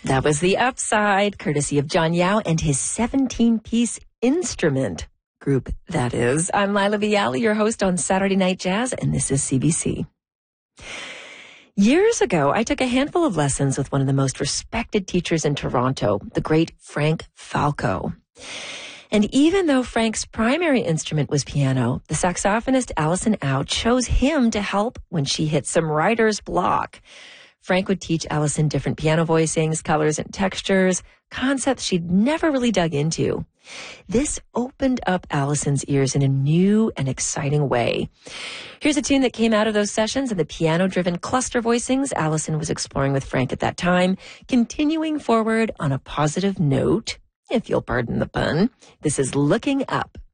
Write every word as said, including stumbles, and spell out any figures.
That was The Upside, courtesy of John Yao and his seventeen-piece instrument group, that is. I'm Lila Viali, your host on Saturday Night Jazz, and this is C B C. Years ago, I took a handful of lessons with one of the most respected teachers in Toronto, the great Frank Falco. And even though Frank's primary instrument was piano, the saxophonist Alison Au chose him to help when she hit some writer's block. Frank would teach Alison different piano voicings, colors, and textures, concepts she'd never really dug into. This opened up Alison's ears in a new and exciting way. Here's a tune that came out of those sessions and the piano-driven cluster voicings Alison was exploring with Frank at that time, continuing forward on a positive note, if you'll pardon the pun. This is Looking Up.